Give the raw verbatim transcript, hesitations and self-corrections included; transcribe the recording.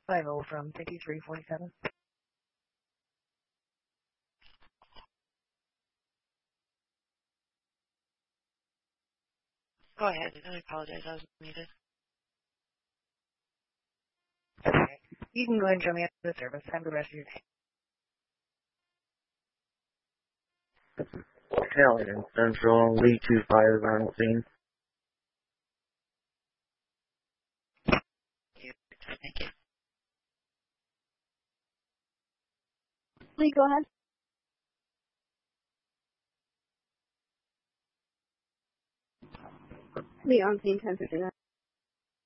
five oh from fifty-three forty-seven. Go ahead. I apologize. I was muted. Okay. You can go ahead and show me after the service. Have a good rest of your day. Italian Central, Lee two five on scene. Thank you. Lee, go ahead. Lee on scene ten fifty-nine.